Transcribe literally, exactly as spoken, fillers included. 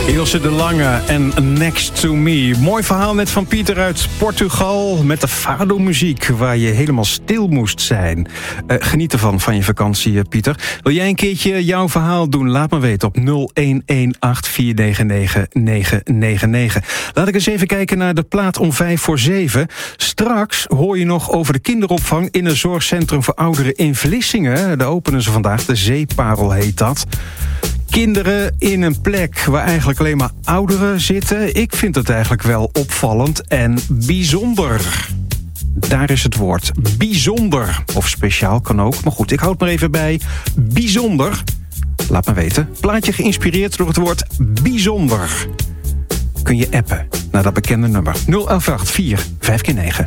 Ilse de Lange en Next to Me. Mooi verhaal net van Pieter uit Portugal met de fado-muziek waar je helemaal stil moest zijn. Uh, geniet ervan, van je vakantie, Pieter. Wil jij een keertje jouw verhaal doen? Laat me weten op nul een een acht vier negen negen negen negen negen. Laat ik eens even kijken naar de plaat om vijf voor zeven. Straks hoor je nog over de kinderopvang in een zorgcentrum voor ouderen in Vlissingen. Daar openen ze vandaag, de Zeeparel heet dat. Kinderen in een plek waar eigenlijk alleen maar ouderen zitten. Ik vind het eigenlijk wel opvallend en bijzonder. Daar is het woord. Bijzonder. Of speciaal kan ook. Maar goed, ik houd maar even bij bijzonder. Laat me weten. Plaatje geïnspireerd door het woord bijzonder. Kun je appen naar dat bekende nummer nul een acht vier vijf keer negen.